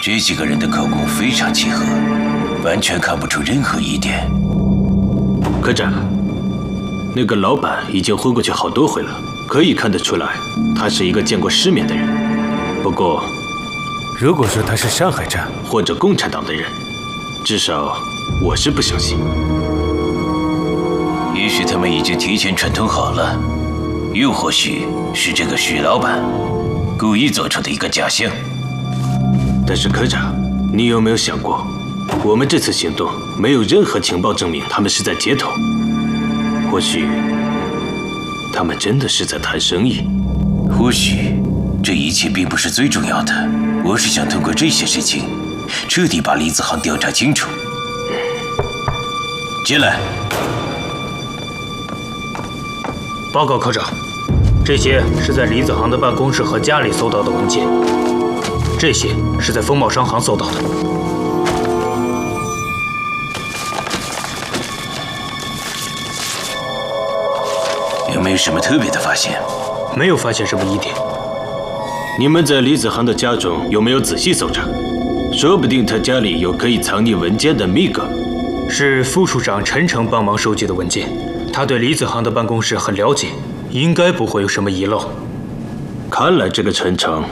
这几个人的口供非常契合，完全看不出任何疑点。 科长，那个老板已经昏过去好多回了，可以看得出来，他是一个见过世面的人。不过， 如果说他是上海站或者共产党的人，至少我是不相信。 也许他们已经提前串通好了，又或许是这个许老板故意做出的一个假象。 但是科长，你有没有想过，我们这次行动没有任何情报证明他们是在街头，或许他们真的是在谈生意。 或许这一切并不是最重要的，我是想通过这些事情彻底把李子航调查清楚。进来。 报告科长，这些是在李子航的办公室和家里搜到的文件，这些是在风茂商行搜到的。 有没有什么特别的发现？ 没有发现什么疑点。 你们在李子航的家中有没有仔细搜查？说不定他家里有可以藏匿文件的秘阁。 是副处长陈诚帮忙收集的文件，他对李子航的办公室很了解，应该不会有什么遗漏。 看来这个陈诚